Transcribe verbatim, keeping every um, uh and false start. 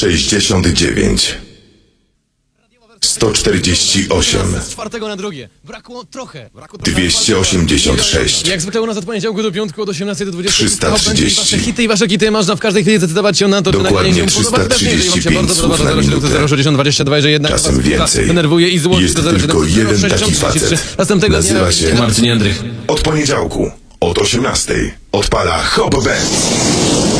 sześćdziesiąt dziewięć, sto czterdzieści osiem, Z czwartego na drugie. Brakło trochę. Brakło dwieście osiemdziesiąt sześć, Jak zwykle u nas od poniedziałku do piątku od osiemnastej do dwudziestej. trzysta trzydzieści. Wasze hity i wasze hity można w każdej chwili zdecydować się na to, czy Dokładnie nagranie się podoba, trzysta trzydzieści czy też nie. Jeżeli wam się pięć bardzo podoba, słów na to zero siedem minutę. sześćdziesiąt dwadzieścia dwa, że jednak Czasem was więcej. denerwuje i złości. Jest do zero siedem tylko jeden taki sześćdziesiąt trzydzieści trzy. facet. Następnego Nazywa dnia się Marcin Jędrych. Od poniedziałku od osiemnastej odpala Hop Band.